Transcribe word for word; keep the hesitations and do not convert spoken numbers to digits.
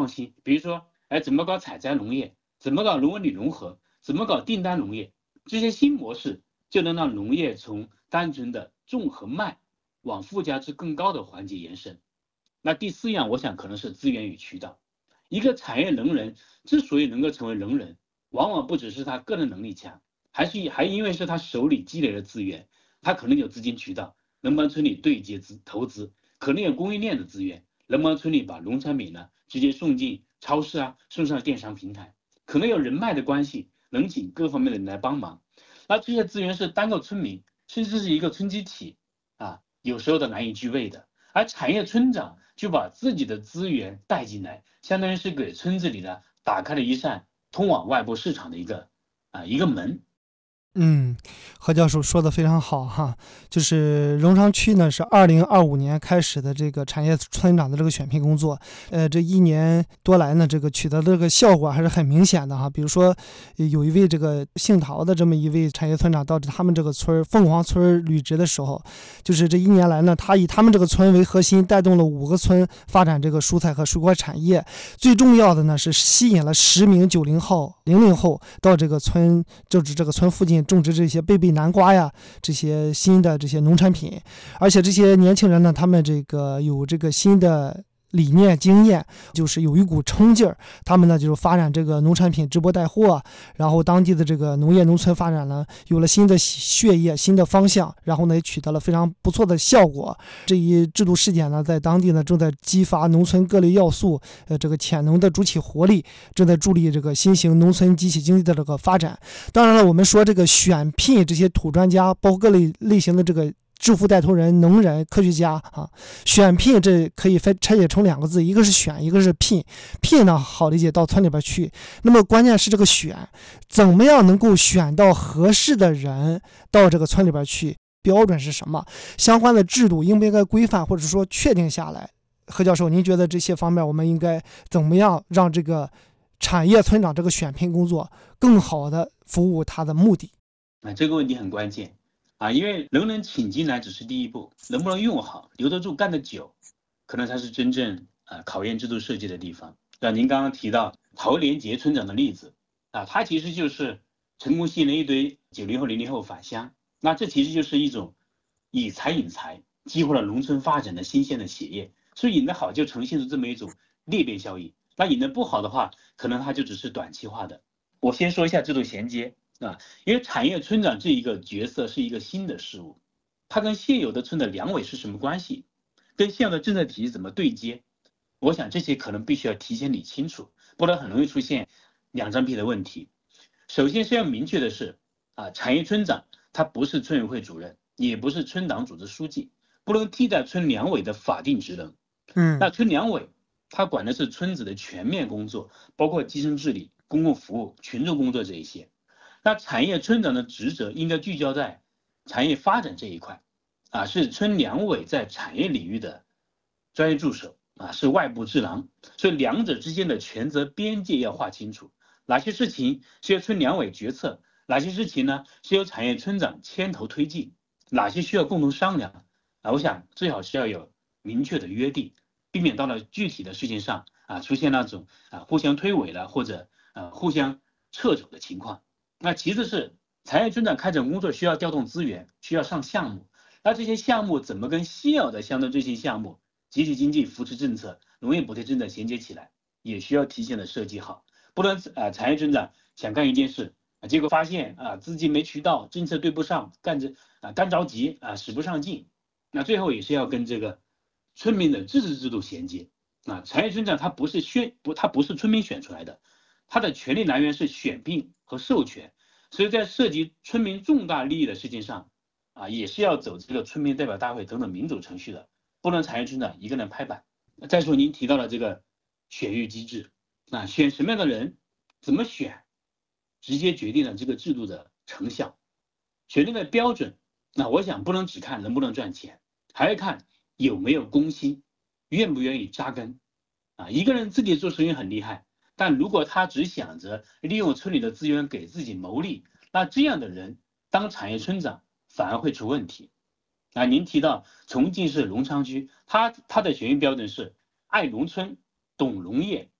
新，比如说，哎，怎么搞采摘农业，怎么搞农文旅融合，怎么搞订单农业，这些新模式就能让农业从单纯的种和卖往附加值更高的环节延伸。那第四样，我想可能是资源与渠道。一个产业能人之所以能够成为能人，往往不只是他个人能力强，还是还因为是他手里积累的资源，他可能有资金渠道，能帮村里对接资投资，可能有供应链的资源，能帮村里把农产品呢直接送进超市啊，送上电商平台，可能有人脉的关系，能请各方面的人来帮忙。那这些资源是单个村民，甚至是一个村集体啊，有时候都难以具备的。而产业村长就把自己的资源带进来，相当于是给村子里呢打开了一扇通往外部市场的一个啊、呃、一个门。 嗯，何教授说的非常好哈，就是荣昌区呢是二零二五年开始的这个产业村长的这个选聘工作，呃，这一年多来呢，这个取得的这个效果还是很明显的哈。比如说，有一位这个姓陶的这么一位产业村长到他们这个村凤凰村履职的时候，就是这一年来呢，他以他们这个村为核心，带动了五个村发展这个蔬菜和水果产业。最重要的呢是吸引了十名九零后、零零后到这个村，就是这个村附近种植这些贝贝南瓜呀，这些新的这些农产品，而且这些年轻人呢，他们这个有这个新的理念经验，就是有一股冲劲儿，他们呢就是发展这个农产品直播带货，然后当地的这个农业农村发展呢有了新的血液、新的方向，然后呢也取得了非常不错的效果。这一制度试点呢，在当地呢正在激发农村各类要素，呃，这个潜能的主体活力，正在助力这个新型农村集体经济的这个发展。当然了，我们说这个选聘这些土专家，包括各类类型的这个致富带头人、能人、科学家啊，选聘这可以分拆解成两个字，一个是选，一个是聘。聘呢好理解，到村里边去，那么关键是这个选，怎么样能够选到合适的人到这个村里边去？标准是什么？相关的制度应不应该规范，或者说确定下来？何教授，您觉得这些方面我们应该怎么样让这个产业村长这个选聘工作更好的服务他的目的？ 啊，这个问题很关键啊，因为能不能请进来只是第一步，能不能用好、留得住、干得久，可能才是真正啊考验制度设计的地方。那您刚刚提到陶连杰村长的例子啊，他其实就是成功吸引了一堆九零后、零零后返乡，那这其实就是一种以才引才，激活了农村发展的新鲜的血液。所以引得好，就呈现出这么一种裂变效应；那引得不好的话，可能它就只是短期化的。我先说一下制度衔接啊，因为产业村长这一个角色是一个新的事物，它跟现有的村的两委是什么关系，跟现有的政策体系怎么对接，我想这些可能必须要提前理清楚，不然很容易出现两张皮的问题。首先是要明确的是啊，产业村长他不是村委会主任，也不是村党组织书记，不能替代村两委的法定职能。 嗯， 那村两委他管的是村子的全面工作，包括基层治理、公共服务、群众工作这一些。那产业村长的职责应该聚焦在产业发展这一块，啊，是村两委在产业领域的专业助手，啊，是外部智囊，所以两者之间的权责边界要划清楚，哪些事情是由村两委决策，哪些事情呢是由产业村长牵头推进，哪些需要共同商量，啊，我想最好是要有明确的约定，避免到了具体的事情上啊出现那种啊互相推诿了或者呃互相撤走的情况。那其次是产业村长开展工作需要调动资源，需要上项目，那这些项目怎么跟现有的相对这些项目、集体经济扶持政策、农业补贴政策衔接起来，也需要提前的设计好，不能啊产业村长想干一件事啊，结果发现啊资金没渠道，政策对不上，干着啊干着急啊使不上劲，那最后也是要跟这个村民的自治制度衔接啊。产业村长他不是选不他不是村民选出来的，他的权利来源是选聘和授权，所以在涉及村民重大利益的事情上啊，也是要走这个村民代表大会等等民主程序的，不能产业村长一个人拍板。再说您提到了这个选育机制啊，选什么样的人，怎么选，直接决定了这个制度的成效。选定的标准，那我想不能只看能不能赚钱，还要看有没有公心，愿不愿意扎根啊。一个人自己做生意很厉害，但如果他只想着利用村里的资源给自己谋利，那这样的人当产业村长反而会出问题。啊，您提到重庆市隆昌区，它它的选育标准是爱农村、懂农业、